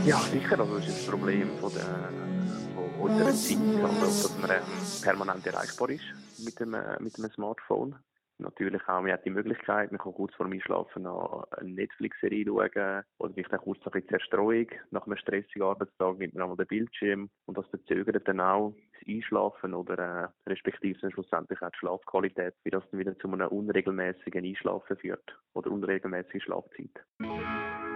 Ja, sicher. Also, das ist das Problem von unserer Zeit, also, dass man permanent erreichbar ist mit dem Smartphone. Natürlich auch, man hat die Möglichkeit, man kann kurz vor dem Einschlafen noch eine Netflix-Serie schauen oder vielleicht auch kurz noch ein bisschen Zerstreuung. Nach einem stressigen Arbeitstag nimmt man einmal den Bildschirm und das verzögert dann auch das Einschlafen oder respektive dann schlussendlich auch die Schlafqualität, wie das dann wieder zu einem unregelmäßigen Einschlafen führt oder unregelmäßige Schlafzeit.